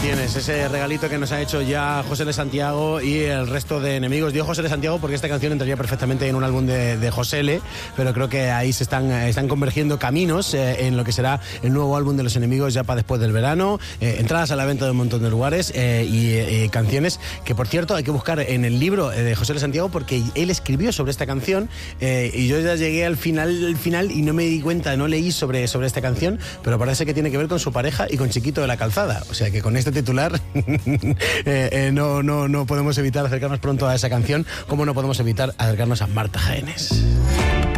tienes, ese regalito que nos ha hecho ya José de Santiago y el resto de enemigos. Digo José de Santiago porque esta canción entraría perfectamente en un álbum de José L, pero creo que ahí se están convergiendo caminos en lo que será el nuevo álbum de los enemigos ya para después del verano. Entradas a la venta de un montón de lugares y canciones que, por cierto, hay que buscar en el libro de José de Santiago porque él escribió sobre esta canción y yo ya llegué al final y no me di cuenta, no leí sobre esta canción, pero parece que tiene que ver con su pareja y con Chiquito de la Calzada. O sea que con este titular no podemos evitar acercarnos pronto a esa canción, como no podemos evitar acercarnos a Marta Jaénes.